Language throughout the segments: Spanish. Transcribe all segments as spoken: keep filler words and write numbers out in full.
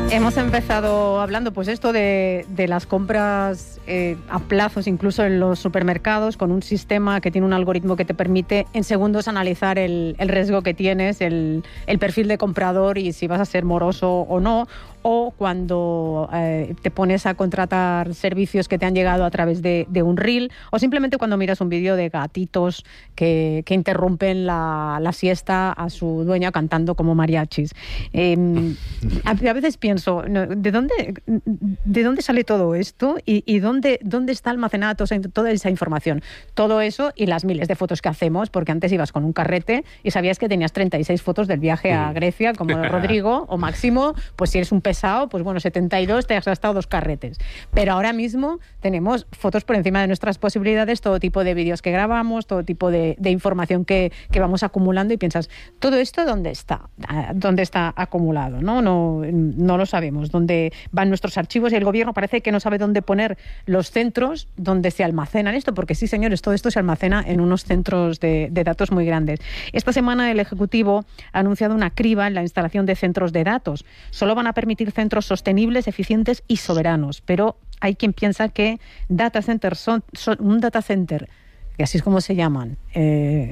Hemos empezado hablando, pues esto de, de las compras eh, a plazos, incluso en los supermercados, con un sistema que tiene un algoritmo que te permite en segundos analizar el, el riesgo que tienes, el, el perfil de comprador y si vas a ser moroso o no. O cuando eh, te pones a contratar servicios que te han llegado a través de, de un reel, o simplemente cuando miras un vídeo de gatitos que, que interrumpen la, la siesta a su dueña cantando como mariachis. Eh, a, a veces pienso, ¿de dónde, de dónde sale todo esto? ¿Y, y dónde, dónde está almacenada toda, toda esa información? Todo eso y las miles de fotos que hacemos, porque antes ibas con un carrete y sabías que tenías treinta y seis fotos del viaje a Grecia, como Rodrigo o Máximo, pues si eres un pesado, pues bueno, setenta y dos, te has gastado dos carretes. Pero ahora mismo tenemos fotos por encima de nuestras posibilidades, todo tipo de vídeos que grabamos, todo tipo de, de información que, que vamos acumulando y piensas, ¿todo esto dónde está? ¿Dónde está acumulado? No, no, no lo sabemos. ¿Dónde van nuestros archivos? Y el gobierno parece que no sabe dónde poner los centros donde se almacenan esto, porque sí, señores, todo esto se almacena en unos centros de, de datos muy grandes. Esta semana el Ejecutivo ha anunciado una criba en la instalación de centros de datos. Solo van a permitir centros sostenibles, eficientes y soberanos, pero hay quien piensa que data centers son, son un data center, que así es como se llaman, eh,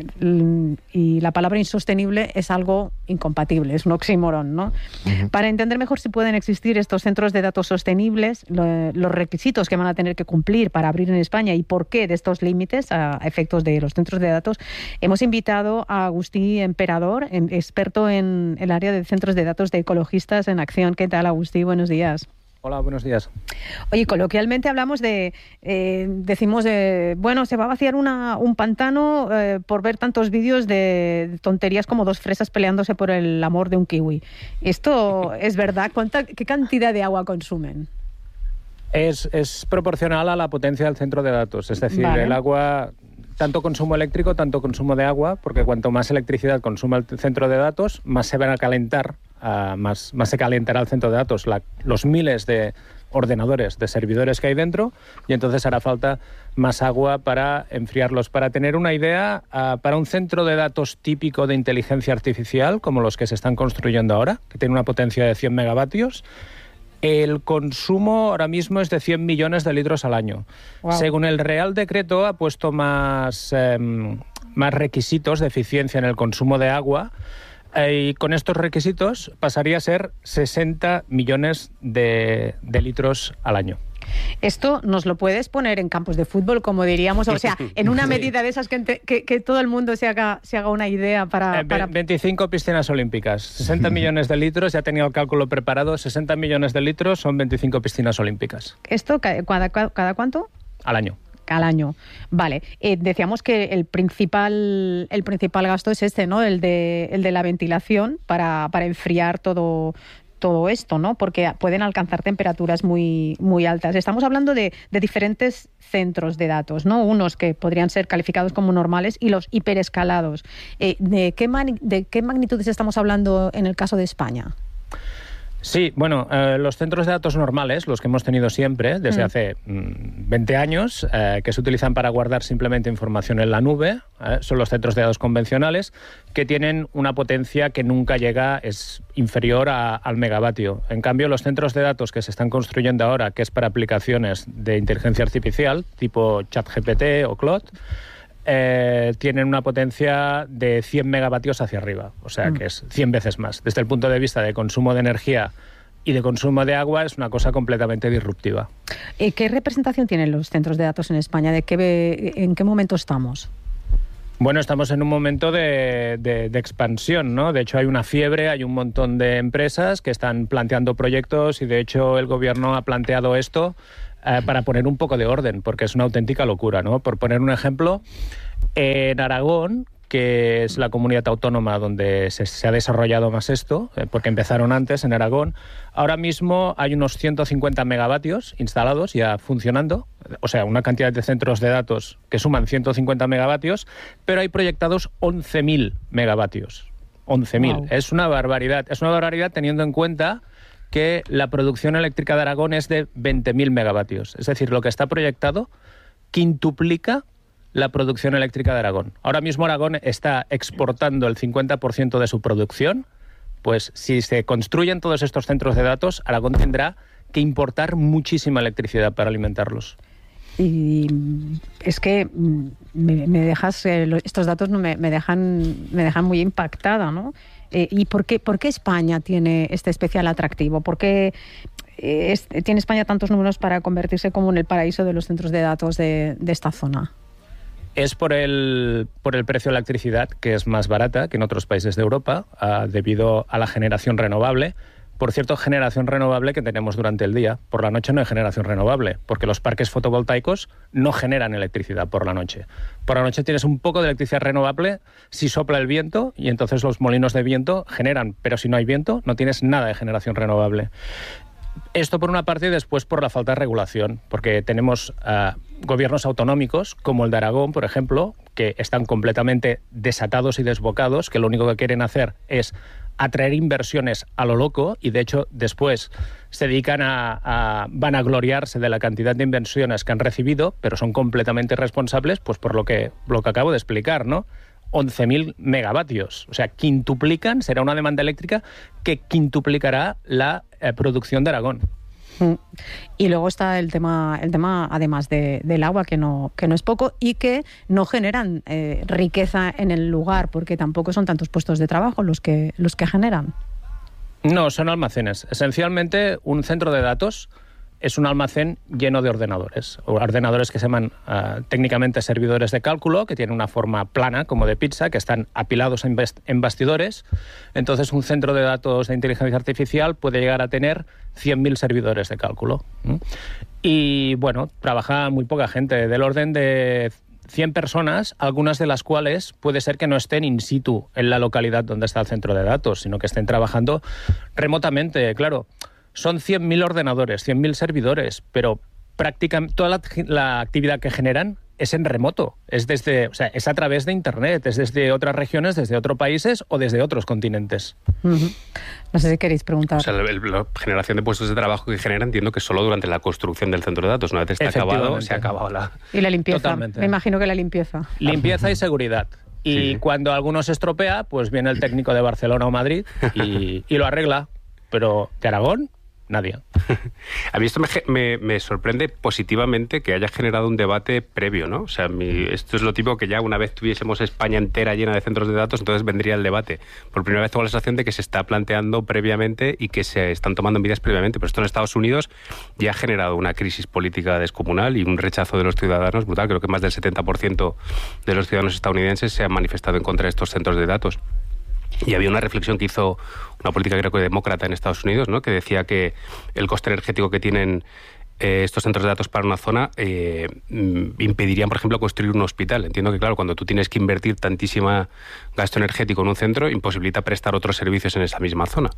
y la palabra insostenible es algo incompatible, es un oxímoron, ¿no? Uh-huh. Para entender mejor si pueden existir estos centros de datos sostenibles, lo, los requisitos que van a tener que cumplir para abrir en España y por qué de estos límites a efectos de los centros de datos, hemos invitado a Agustí Emperador, experto en el área de centros de datos de Ecologistas en Acción. ¿Qué tal, Agustí? Buenos días. Hola, buenos días. Oye, coloquialmente hablamos de, eh, decimos, de, bueno, se va a vaciar una, un pantano eh, por ver tantos vídeos de tonterías como dos fresas peleándose por el amor de un kiwi. ¿Esto es verdad? ¿Cuánta, qué cantidad de agua consumen? Es, es proporcional a la potencia del centro de datos, es decir, vale. El agua, tanto consumo eléctrico, tanto consumo de agua, porque cuanto más electricidad consuma el centro de datos, más se van a calentar. Uh, más, más se calentará el centro de datos, la, los miles de ordenadores, de servidores que hay dentro, y entonces hará falta más agua para enfriarlos. Para tener una idea, uh, para un centro de datos típico de inteligencia artificial, como los que se están construyendo ahora, que tiene una potencia de cien megavatios, el consumo ahora mismo es de cien millones de litros al año. Wow. Según el Real Decreto, ha puesto más, eh, más requisitos de eficiencia en el consumo de agua. Y con estos requisitos pasaría a ser sesenta millones de, de litros al año. Esto nos lo puedes poner en campos de fútbol, como diríamos, o sea, en una medida de esas que, que, que todo el mundo se haga, se haga una idea para, eh, para... veinticinco piscinas olímpicas, sesenta millones de litros, ya tenía el cálculo preparado, sesenta millones de litros son veinticinco piscinas olímpicas. ¿Esto cada, cada cuánto? Al año. Al año. Vale. Eh, decíamos que el principal, el principal gasto es este, ¿no? El de, el de la ventilación para, para enfriar todo, todo esto, ¿no? Porque pueden alcanzar temperaturas muy, muy altas. Estamos hablando de, de diferentes centros de datos, ¿no? Unos que podrían ser calificados como normales y los hiperescalados. Eh, ¿de qué man, de qué magnitudes estamos hablando en el caso de España? Sí, bueno, eh, los centros de datos normales, los que hemos tenido siempre, desde mm. hace mm, veinte años, eh, que se utilizan para guardar simplemente información en la nube, eh, son los centros de datos convencionales, que tienen una potencia que nunca llega, es inferior a, al megavatio. En cambio, los centros de datos que se están construyendo ahora, que es para aplicaciones de inteligencia artificial, tipo ChatGPT o Claude, Eh, tienen una potencia de cien megavatios hacia arriba, o sea que es cien veces más. Desde el punto de vista de consumo de energía y de consumo de agua es una cosa completamente disruptiva. ¿Qué representación tienen los centros de datos en España? ¿De qué, en qué momento estamos? Bueno, estamos en un momento de, de, de expansión, ¿no? De hecho, hay una fiebre, hay un montón de empresas que están planteando proyectos y, de hecho, el gobierno ha planteado esto eh, para poner un poco de orden, porque es una auténtica locura, ¿no? Por poner un ejemplo, en Aragón, que es la comunidad autónoma donde se, se ha desarrollado más esto, eh, porque empezaron antes en Aragón, ahora mismo hay unos ciento cincuenta megavatios instalados ya funcionando, o sea, una cantidad de centros de datos que suman ciento cincuenta megavatios, pero hay proyectados once mil megavatios. once mil. Wow. Es una barbaridad. Es una barbaridad teniendo en cuenta que la producción eléctrica de Aragón es de veinte mil megavatios. Es decir, lo que está proyectado quintuplica la producción eléctrica de Aragón. Ahora mismo Aragón está exportando el cincuenta por ciento de su producción Pues si se construyen todos estos centros de datos, Aragón tendrá que importar muchísima electricidad para alimentarlos. Y es que me, me dejas, eh, estos datos no me, me dejan me dejan muy impactada, ¿no? Eh, ¿Y por qué, por qué España tiene este especial atractivo? ¿Por qué eh, es, tiene España tantos números para convertirse como en el paraíso de los centros de datos de, de esta zona? Es por el, por el precio de la electricidad, que es más barata que en otros países de Europa, uh, debido a la generación renovable. Por cierto, generación renovable que tenemos durante el día. Por la noche no hay generación renovable, porque los parques fotovoltaicos no generan electricidad por la noche. Por la noche tienes un poco de electricidad renovable si sopla el viento, y entonces los molinos de viento generan, pero si no hay viento no tienes nada de generación renovable. Esto por una parte, y después por la falta de regulación, porque tenemos uh, gobiernos autonómicos, como el de Aragón, por ejemplo, que están completamente desatados y desbocados, que lo único que quieren hacer es atraer inversiones a lo loco, y de hecho después se dedican a, a vanagloriarse de la cantidad de inversiones que han recibido, pero son completamente responsables pues por lo que, lo que acabo de explicar, ¿no? once mil megavatios, o sea, quintuplican, será una demanda eléctrica que quintuplicará la eh, producción de Aragón. Y luego está el tema, el tema además de, del agua, que no, que no es poco y que no generan eh, riqueza en el lugar, porque tampoco son tantos puestos de trabajo los que, los que generan. No, son almacenes. Esencialmente, un centro de datos es un almacén lleno de ordenadores, o ordenadores que se llaman uh, técnicamente servidores de cálculo, que tienen una forma plana, como de pizza, que están apilados en, en bastidores. Entonces, un centro de datos de inteligencia artificial puede llegar a tener cien mil servidores de cálculo. ¿Mm? Y, bueno, trabaja muy poca gente, del orden de cien personas, algunas de las cuales puede ser que no estén in situ en la localidad donde está el centro de datos, sino que estén trabajando remotamente, claro. Son cien mil ordenadores, cien mil servidores, pero prácticamente toda la, la actividad que generan es en remoto, es desde, o sea, es a través de Internet, es desde otras regiones, desde otros países o desde otros continentes. Uh-huh. No sé si queréis preguntar. O sea, la, la generación de puestos de trabajo que genera, entiendo que solo durante la construcción del centro de datos. Una vez está acabado, se ha acabado la... Y la limpieza. Totalmente. Me imagino que la limpieza. Limpieza y seguridad. Y sí, sí. Cuando alguno se estropea, pues viene el técnico de Barcelona o Madrid y, y lo arregla. Pero de Aragón, nadie. A mí esto me, me, me sorprende positivamente que haya generado un debate previo, ¿no? O sea, mi, esto es lo típico que ya una vez tuviésemos España entera llena de centros de datos, entonces vendría el debate. Por primera vez tengo la sensación de que se está planteando previamente y que se están tomando medidas previamente, pero esto en Estados Unidos ya ha generado una crisis política descomunal y un rechazo de los ciudadanos brutal. Creo que más del setenta por ciento de los ciudadanos estadounidenses se han manifestado en contra de estos centros de datos. Y había una reflexión que hizo una política, creo que demócrata en Estados Unidos, ¿no? Que decía que el coste energético que tienen eh, estos centros de datos para una zona eh, impedirían, por ejemplo, construir un hospital. Entiendo que, claro, cuando tú tienes que invertir tantísima gasto energético en un centro, imposibilita prestar otros servicios en esa misma zona.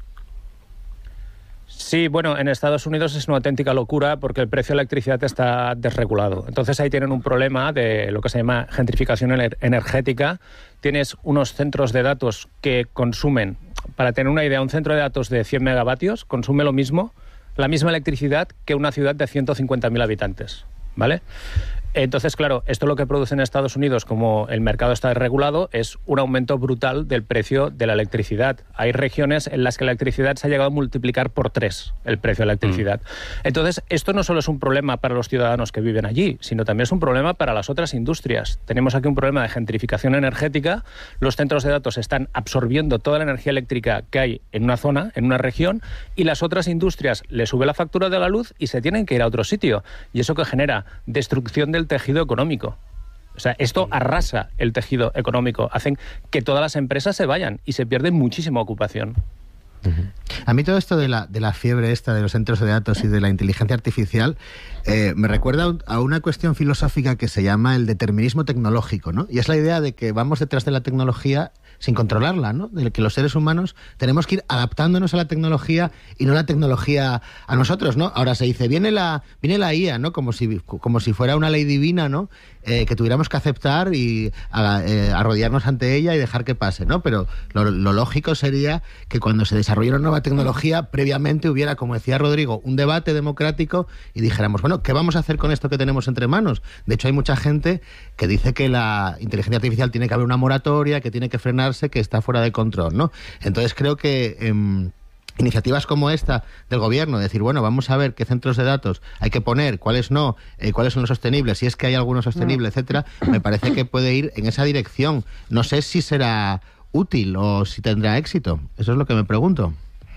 Sí, bueno, en Estados Unidos es una auténtica locura porque el precio de la electricidad está desregulado. Entonces ahí tienen un problema de lo que se llama gentrificación energética. Tienes unos centros de datos que consumen, para tener una idea, un centro de datos de cien megavatios consume lo mismo, la misma electricidad que una ciudad de ciento cincuenta mil habitantes, ¿vale? Entonces, claro, esto lo que produce en Estados Unidos, como el mercado está desregulado, es un aumento brutal del precio de la electricidad. Hay regiones en las que la electricidad se ha llegado a multiplicar por tres el precio de la electricidad. Mm. Entonces, esto no solo es un problema para los ciudadanos que viven allí, sino también es un problema para las otras industrias. Tenemos aquí un problema de gentrificación energética. Los centros de datos están absorbiendo toda la energía eléctrica que hay en una zona, en una región, y las otras industrias les sube la factura de la luz y se tienen que ir a otro sitio. Y eso que genera destrucción del tejido económico. O sea, esto arrasa el tejido económico, hacen que todas las empresas se vayan y se pierde muchísima ocupación. Uh-huh. A mí todo esto de la, de la fiebre esta de los centros de datos y de la inteligencia artificial eh, me recuerda a una cuestión filosófica que se llama el determinismo tecnológico, ¿no? Y es la idea de que vamos detrás de la tecnología sin controlarla, ¿no? De que los seres humanos tenemos que ir adaptándonos a la tecnología y no la tecnología a nosotros, ¿no? Ahora se dice, viene la viene la I A, ¿no? Como si como si fuera una ley divina, ¿no? Eh, que tuviéramos que aceptar y a, eh, arrodillarnos ante ella y dejar que pase, ¿no? Pero lo, lo lógico sería que cuando se desarrolle una nueva tecnología, previamente hubiera, como decía Rodrigo, un debate democrático y dijéramos, bueno, ¿qué vamos a hacer con esto que tenemos entre manos? De hecho, hay mucha gente que dice que la inteligencia artificial tiene que haber una moratoria, que tiene que frenar imaginarse que está fuera de control, ¿no? Entonces creo que eh, iniciativas como esta del gobierno, decir, bueno, vamos a ver qué centros de datos hay que poner, cuáles no, eh, cuáles son los sostenibles, si es que hay alguno sostenible, no. etcétera, me parece que puede ir en esa dirección. No sé si será útil o si tendrá éxito. Eso es lo que me pregunto.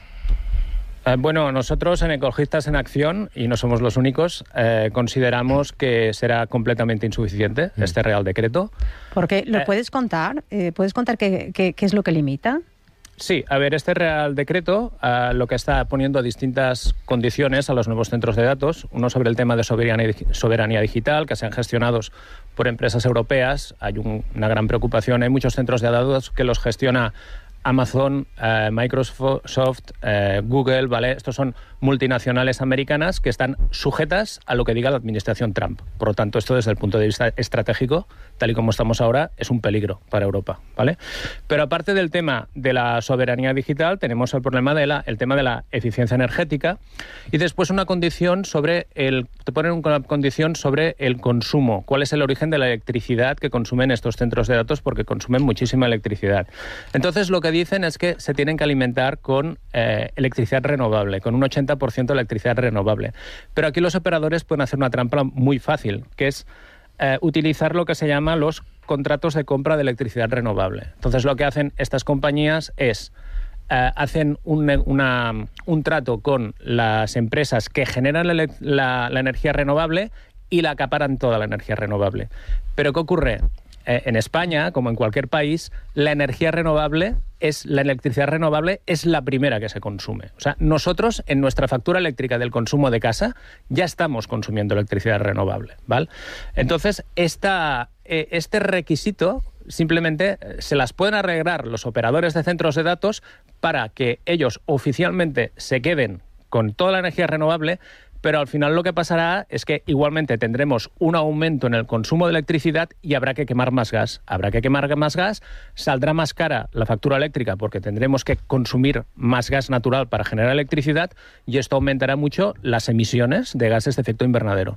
Eh, bueno, nosotros en Ecologistas en Acción, y no somos los únicos, eh, consideramos que será completamente insuficiente mm. este Real Decreto. Porque, ¿lo eh, puedes contar? Eh, ¿Puedes contar qué, qué, qué es lo que limita? Sí, a ver, este Real Decreto uh, lo que está poniendo distintas condiciones a los nuevos centros de datos, uno sobre el tema de soberanía, soberanía digital, que sean gestionados por empresas europeas. Hay un, una gran preocupación, hay muchos centros de datos que los gestiona Amazon, eh, Microsoft, eh, Google, ¿vale? Estos son multinacionales americanas que están sujetas a lo que diga la administración Trump. Por lo tanto, esto desde el punto de vista estratégico, tal y como estamos ahora, es un peligro para Europa, ¿vale? Pero aparte del tema de la soberanía digital, tenemos el problema de la, el tema de la eficiencia energética y después una condición sobre el, te ponen una condición sobre el consumo. ¿Cuál es el origen de la electricidad que consumen estos centros de datos? Porque consumen muchísima electricidad. Entonces, lo que dicen es que se tienen que alimentar con eh, electricidad renovable, con un ochenta por ciento de electricidad renovable. Pero aquí los operadores pueden hacer una trampa muy fácil, que es eh, utilizar lo que se llama los contratos de compra de electricidad renovable. Entonces, lo que hacen estas compañías es eh, hacen un, una, un trato con las empresas que generan la, la, la energía renovable y la acaparan toda la energía renovable. Pero ¿qué ocurre? Eh, en España, como en cualquier país, la energía renovable es la electricidad renovable es la primera que se consume. O sea, nosotros en nuestra factura eléctrica del consumo de casa ya estamos consumiendo electricidad renovable, ¿vale? Entonces, esta, eh, este requisito simplemente se las pueden arreglar los operadores de centros de datos para que ellos oficialmente se queden con toda la energía renovable. Pero al final lo que pasará es que igualmente tendremos un aumento en el consumo de electricidad y habrá que quemar más gas. Habrá que quemar más gas, saldrá más cara la factura eléctrica porque tendremos que consumir más gas natural para generar electricidad y esto aumentará mucho las emisiones de gases de efecto invernadero.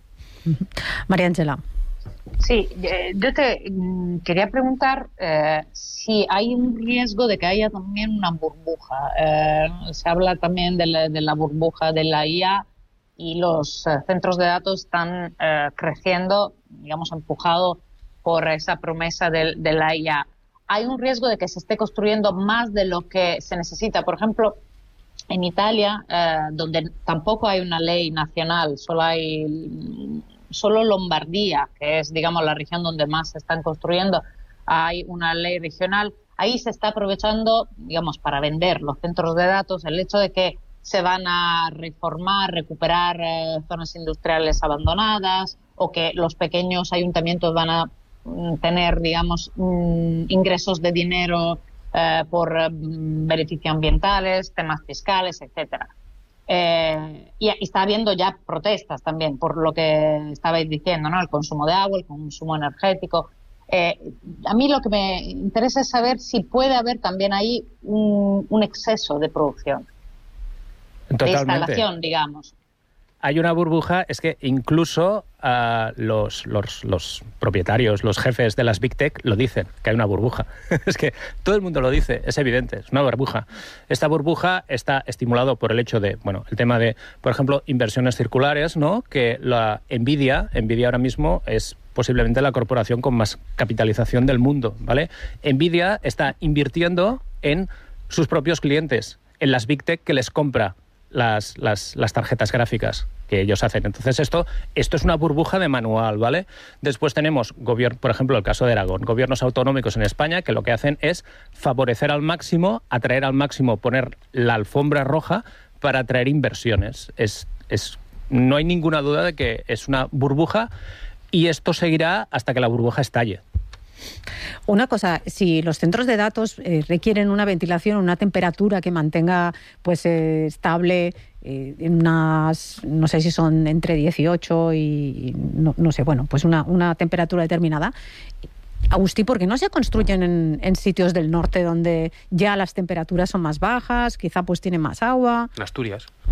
María Ángela. Sí, yo te quería preguntar eh, si hay un riesgo de que haya también una burbuja. Eh, se habla también de la, de la burbuja de la I A. Y los uh, centros de datos están uh, creciendo, digamos, empujado por esa promesa de, de la I A. Hay un riesgo de que se esté construyendo más de lo que se necesita. Por ejemplo, en Italia, uh, donde tampoco hay una ley nacional, solo hay solo Lombardía, que es, digamos, la región donde más se están construyendo, hay una ley regional. Ahí se está aprovechando, digamos, para vender los centros de datos, el hecho de que se van a reformar, recuperar eh, zonas industriales abandonadas o que los pequeños ayuntamientos van a mm, tener, digamos, mm, ingresos de dinero eh, por mm, beneficios ambientales, temas fiscales, etcétera. Eh, y, y está habiendo ya protestas también por lo que estabais diciendo, ¿no? El consumo de agua, el consumo energético. Eh, a mí lo que me interesa es saber si puede haber también ahí un, un exceso de producción. Totalmente. De instalación, digamos. Hay una burbuja, es que incluso uh, los, los, los propietarios, los jefes de las Big Tech lo dicen, que hay una burbuja. Es que todo el mundo lo dice, es evidente, es una burbuja. Esta burbuja está estimulado por el hecho de, bueno, el tema de, por ejemplo, inversiones circulares, ¿no? Que la Nvidia, Nvidia ahora mismo es posiblemente la corporación con más capitalización del mundo, ¿vale? Nvidia está invirtiendo en sus propios clientes, en las Big Tech que les compra Las, las, las tarjetas gráficas que ellos hacen. Entonces esto, esto es una burbuja de manual, ¿vale? Después tenemos, gobierno, por ejemplo, el caso de Aragón, gobiernos autonómicos en España que lo que hacen es favorecer al máximo, atraer al máximo, poner la alfombra roja para atraer inversiones. Es, es, no hay ninguna duda de que es una burbuja y esto seguirá hasta que la burbuja estalle. Una cosa, si los centros de datos eh, requieren una ventilación, una temperatura que mantenga pues eh, estable eh, en unas, no sé si son entre dieciocho y no, no sé, bueno, pues una, una temperatura determinada. Agustí, ¿por qué no se construyen en, en sitios del norte donde ya las temperaturas son más bajas, quizá pues tienen más agua? En Asturias.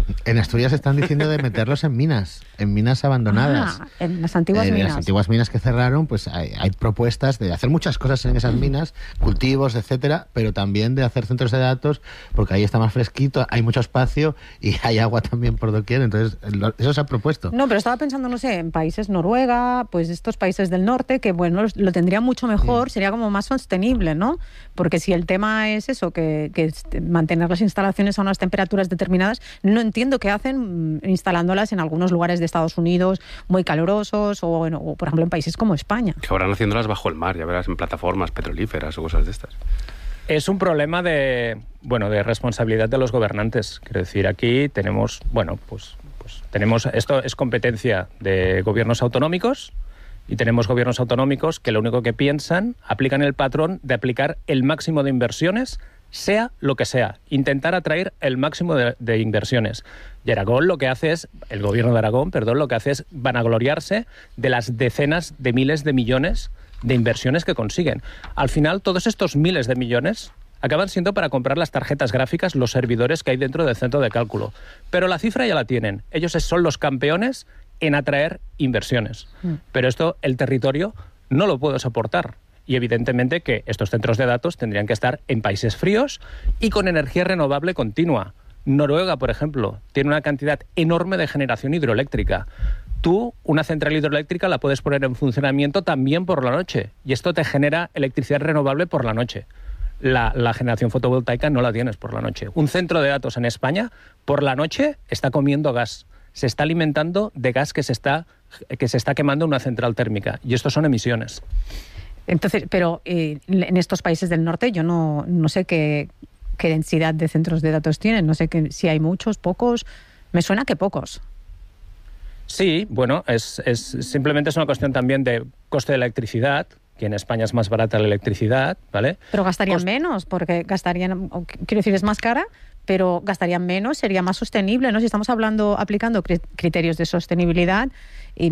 En Asturias están diciendo de meterlos en minas, en minas abandonadas. Ah, en las antiguas eh, minas. En las antiguas minas que cerraron, pues hay, hay propuestas de hacer muchas cosas en esas minas, cultivos, etcétera, pero también de hacer centros de datos, porque ahí está más fresquito, hay mucho espacio y hay agua también por doquier, entonces lo, eso se ha propuesto. No, pero estaba pensando, no sé, en países Noruega, pues estos países del norte, que bueno, lo tendría mucho mejor, sí. Sería como más sostenible, ¿no? Porque si el tema es eso, que, que mantener las instalaciones a unas temperaturas determinadas, no entiendo qué hacen instalándolas en algunos lugares de Estados Unidos muy calurosos o, bueno, o por ejemplo en países como España. Que ahora haciéndolas bajo el mar, ya verás, en plataformas petrolíferas o cosas de estas. Es un problema de, bueno, de responsabilidad de los gobernantes. Quiero decir, aquí tenemos, bueno, pues, pues tenemos, esto es competencia de gobiernos autonómicos y tenemos gobiernos autonómicos que lo único que piensan, aplican el patrón de aplicar el máximo de inversiones, sea lo que sea, intentar atraer el máximo de, de inversiones. Y Aragón lo que hace es, el gobierno de Aragón, perdón, lo que hace es vanagloriarse de las decenas de miles de millones de inversiones que consiguen. Al final, todos estos miles de millones acaban siendo para comprar las tarjetas gráficas, los servidores que hay dentro del centro de cálculo. Pero la cifra ya la tienen. Ellos son los campeones en atraer inversiones. Mm. Pero esto, el territorio, no lo puede soportar. Y evidentemente que estos centros de datos tendrían que estar en países fríos y con energía renovable continua. Noruega, por ejemplo, tiene una cantidad enorme de generación hidroeléctrica. Tú, una central hidroeléctrica la puedes poner en funcionamiento también por la noche y esto te genera electricidad renovable por la noche. La, la generación fotovoltaica no la tienes por la noche. Un centro de datos en España, por la noche, está comiendo gas. Se está alimentando de gas que se está, que se está quemando en una central térmica. Y esto son emisiones. Entonces, pero eh, en estos países del norte yo no, no sé qué, qué densidad de centros de datos tienen. No sé que, si hay muchos, pocos. Me suena que pocos. Sí, bueno, es, es simplemente es una cuestión también de coste de electricidad, que en España es más barata la electricidad, ¿vale? Pero gastarían Cost... menos, porque gastarían, quiero decir, es más cara, pero gastarían menos, sería más sostenible, ¿no? Si estamos hablando, aplicando criterios de sostenibilidad, y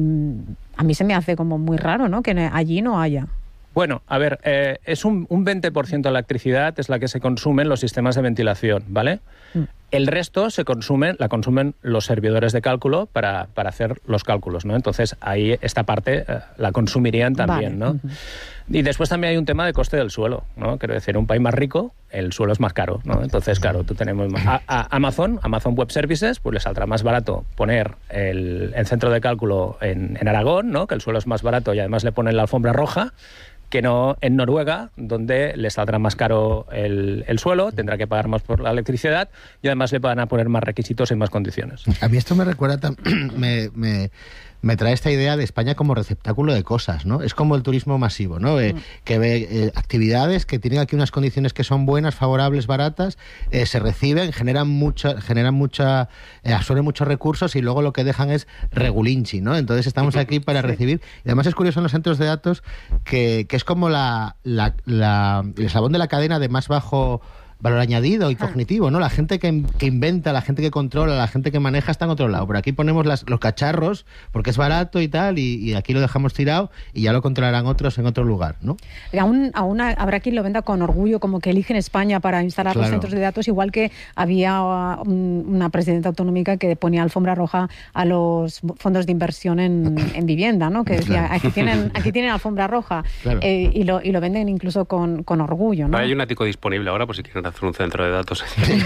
a mí se me hace como muy raro, ¿no? Que allí no haya. Bueno, a ver, eh, es un, un veinte por ciento de la electricidad es la que se consume en los sistemas de ventilación, ¿vale? Mm. El resto se consume, la consumen los servidores de cálculo para, para hacer los cálculos, ¿no? Entonces, ahí esta parte eh, la consumirían también, vale. ¿no? Uh-huh. Y después también hay un tema de coste del suelo, ¿no? Quiero decir, un país más rico, el suelo es más caro, ¿no? Entonces, claro, tú tenemos... A, a Amazon, Amazon Web Services, pues le saldrá más barato poner el, el centro de cálculo en, en Aragón, ¿no? Que el suelo es más barato y además le ponen la alfombra roja, que no en Noruega, donde le saldrá más caro el, el suelo, tendrá que pagar más por la electricidad y además le van a poner más requisitos y más condiciones. A mí esto me recuerda, me, me, me trae esta idea de España como receptáculo de cosas, ¿no? Es como el turismo masivo, ¿no? Eh, que ve eh, actividades que tienen aquí unas condiciones que son buenas, favorables, baratas, eh, se reciben, generan mucha, generan mucha, eh, absorben muchos recursos y luego lo que dejan es regulinchi, ¿no? Entonces estamos aquí para recibir. Y además es curioso en los centros de datos que, que es como la, la, la, el eslabón de la cadena de más bajo valor añadido y cognitivo, ¿no? La gente que, que inventa, la gente que controla, la gente que maneja está en otro lado. Por aquí ponemos las, los cacharros porque es barato y tal, y, y aquí lo dejamos tirado y ya lo controlarán otros en otro lugar, ¿no? Aún, aún habrá quien lo venda con orgullo, como que eligen España para instalar claro. los centros de datos, igual que había un, una presidenta autonómica que ponía alfombra roja a los fondos de inversión en, en vivienda, ¿no? Que decía, claro. aquí tienen aquí tienen alfombra roja, claro. eh, y, lo, y lo venden incluso con, con orgullo, ¿no? Hay un ático disponible ahora por si quieren hacer un centro de datos.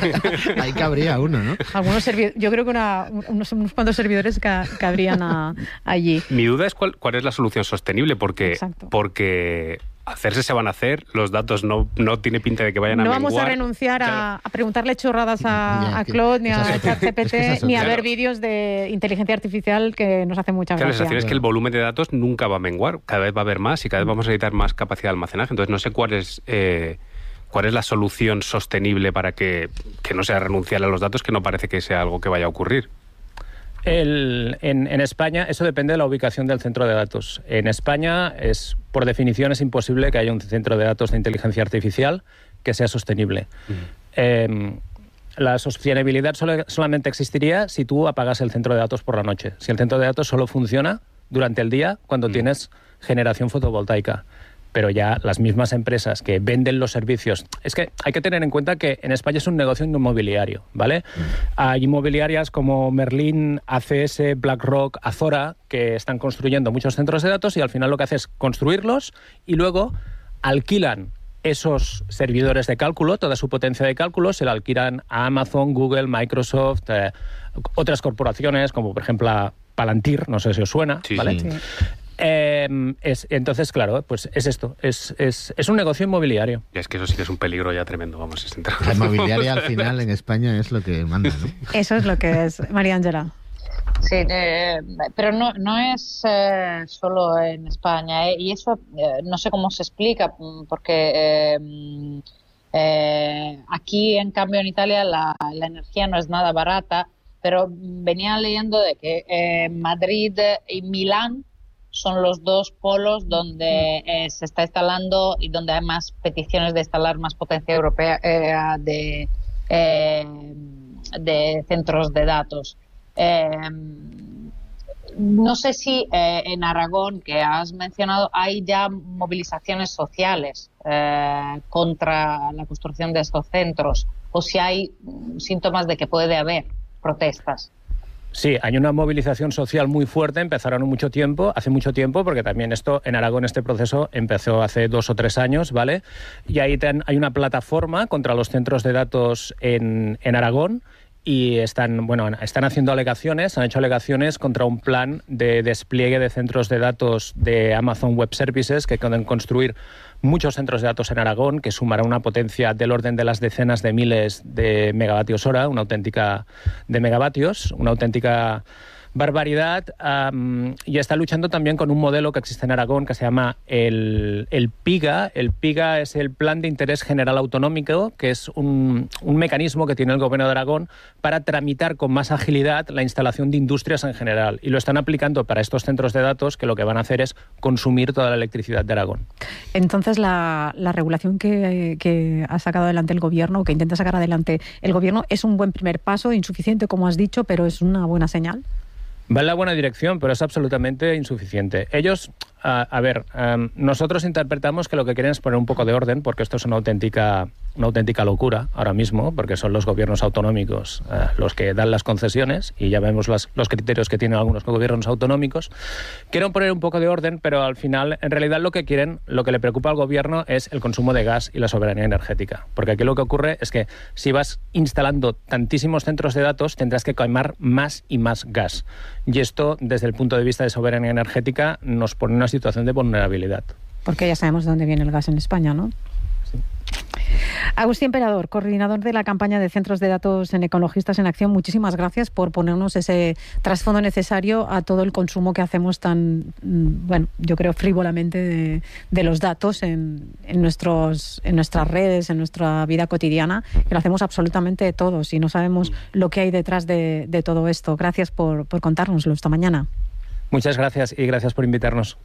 Ahí cabría uno, ¿no? Algunos servi- yo creo que una, unos, unos cuantos servidores ca- cabrían a, allí. Mi duda es cuál, cuál es la solución sostenible, porque, Exacto. porque hacerse se van a hacer, los datos no, no tiene pinta de que vayan no a menguar. No vamos a renunciar claro. a, a preguntarle chorradas a, ya, a Claude, ni a ChatGPT, es ni a claro. ver vídeos de inteligencia artificial que nos hace mucha claro, gracia. La sensación es que el volumen de datos nunca va a menguar, cada vez va a haber más y cada vez vamos a necesitar más capacidad de almacenaje. Entonces no sé cuál es... Eh, ¿Cuál es la solución sostenible para que, que no sea renunciar a los datos, que no parece que sea algo que vaya a ocurrir? El, en, en España, eso depende de la ubicación del centro de datos. En España, es por definición, es imposible que haya un centro de datos de inteligencia artificial que sea sostenible. Uh-huh. Eh, la sostenibilidad solo, solamente existiría si tú apagas el centro de datos por la noche. Si el centro de datos solo funciona durante el día cuando uh-huh. tienes generación fotovoltaica. pero ya las mismas empresas que venden los servicios... Es que hay que tener en cuenta que en España es un negocio inmobiliario, ¿vale? Mm. Hay inmobiliarias como Merlin, A C S, BlackRock, Azora, que están construyendo muchos centros de datos y al final lo que hace es construirlos y luego alquilan esos servidores de cálculo, toda su potencia de cálculo, se la alquilan a Amazon, Google, Microsoft, eh, otras corporaciones, como por ejemplo a Palantir, no sé si os suena, sí, ¿vale? Sí. Eh, es, entonces, claro, pues es esto, es, es, es un negocio inmobiliario. Y es que eso sí que es un peligro ya tremendo, vamos, es entrar. La inmobiliaria al final en España es lo que manda, ¿no? Eso es lo que es, María Ángela. Sí, eh, pero no, no es eh, solo en España, eh, y eso eh, no sé cómo se explica, porque eh, eh, aquí, en cambio, en Italia la, la energía no es nada barata, pero venía leyendo de que eh, Madrid y Milán son los dos polos donde eh, se está instalando y donde hay más peticiones de instalar más potencia europea eh, de, eh, de centros de datos. Eh, no sé si eh, en Aragón, que has mencionado, hay ya movilizaciones sociales eh, contra la construcción de estos centros, o si hay síntomas de que puede haber protestas. Sí, hay una movilización social muy fuerte, empezaron mucho tiempo, hace mucho tiempo, porque también esto, en Aragón este proceso empezó hace dos o tres años, ¿vale? Y ahí ten, hay una plataforma contra los centros de datos en, en Aragón, y están, bueno, están haciendo alegaciones, han hecho alegaciones contra un plan de despliegue de centros de datos de Amazon Web Services que pueden construir muchos centros de datos en Aragón, que sumará una potencia del orden de las decenas de miles de megavatios hora, una auténtica de megavatios, una auténtica barbaridad, um, y está luchando también con un modelo que existe en Aragón que se llama el, el PIGA. El PIGA es el Plan de Interés General Autonómico, que es un, un mecanismo que tiene el Gobierno de Aragón para tramitar con más agilidad la instalación de industrias en general. Y lo están aplicando para estos centros de datos que lo que van a hacer es consumir toda la electricidad de Aragón. Entonces, la, la regulación que, que ha sacado adelante el Gobierno, o que intenta sacar adelante el Gobierno, es un buen primer paso, insuficiente, como has dicho, pero es una buena señal. Va en la buena dirección, pero es absolutamente insuficiente. Ellos, a, a ver, um, nosotros interpretamos que lo que quieren es poner un poco de orden, porque esto es una auténtica, una auténtica locura ahora mismo, porque son los gobiernos autonómicos uh, los que dan las concesiones, y ya vemos las, los criterios que tienen algunos gobiernos autonómicos. Quieren poner un poco de orden, pero al final, en realidad, lo que quieren, lo que le preocupa al gobierno es el consumo de gas y la soberanía energética. Porque aquí lo que ocurre es que si vas instalando tantísimos centros de datos, tendrás que quemar más y más gas. Y esto, desde el punto de vista de soberanía energética, nos pone en una situación de vulnerabilidad. Porque ya sabemos de dónde viene el gas en España, ¿no? Sí. Agustín Emperador, coordinador de la campaña de centros de datos en Ecologistas en Acción, muchísimas gracias por ponernos ese trasfondo necesario a todo el consumo que hacemos tan, bueno, yo creo frívolamente de, de los datos en, en, nuestros, en nuestras redes, en nuestra vida cotidiana, que lo hacemos absolutamente todos y no sabemos lo que hay detrás de, de todo esto. Gracias por, por contárnoslo esta mañana. Muchas gracias y gracias por invitarnos.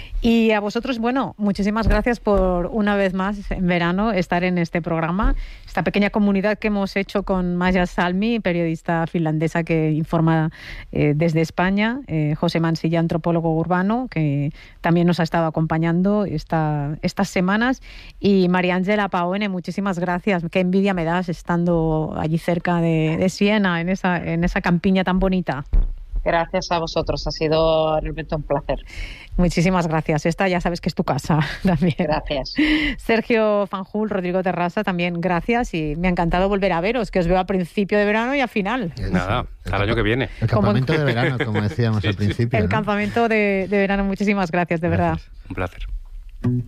Y a vosotros, bueno, muchísimas gracias por una vez más en verano estar en este programa, esta pequeña comunidad que hemos hecho con Maja Salmi, periodista finlandesa que informa eh, desde España, eh, José Mansilla, antropólogo urbano, que también nos ha estado acompañando esta, estas semanas, y María Ángela Paone, muchísimas gracias. Qué envidia me das estando allí cerca de, de Siena, en esa, en esa campiña tan bonita. Gracias a vosotros, ha sido realmente un placer. Muchísimas gracias. Esta ya sabes que es tu casa también. Gracias. Sergio Fanjul, Rodrigo Terrassa, también gracias, y me ha encantado volver a veros, que os veo a principio de verano y a final. Nada, al año que viene. El campamento de verano, como decíamos al principio. El ¿no? campamento de, de verano, muchísimas gracias, de gracias. verdad. Un placer.